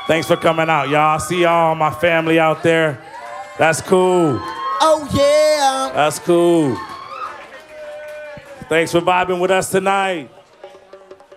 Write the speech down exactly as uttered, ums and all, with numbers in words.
Thanks for coming out, y'all. I see y'all, my family out there. That's cool. Oh, yeah. That's cool. Thanks for vibing with us tonight.